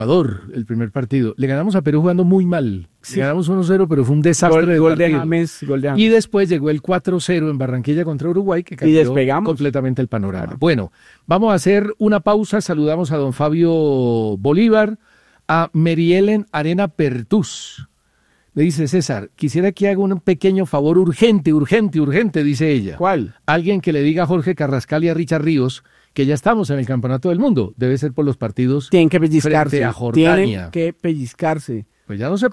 Ecuador, el primer partido. Le ganamos a Perú jugando muy mal. Sí. Le ganamos 1-0, pero fue un desastre Gol de partido. James. Y después llegó el 4-0 en Barranquilla contra Uruguay, que cambió despegamos completamente el panorama. Claro. Bueno, vamos a hacer una pausa. Saludamos a don Fabio Bolívar, a Merielen Arena Pertús. Me dice César, quisiera que haga un pequeño favor urgente, dice ella. ¿Cuál? Alguien que le diga a Jorge Carrascal y a Richard Ríos que ya estamos en el Campeonato del Mundo. Debe ser por los partidos Tienen que pellizcarse. frente a Jordania. Tienen que pellizcarse. Pues ya no se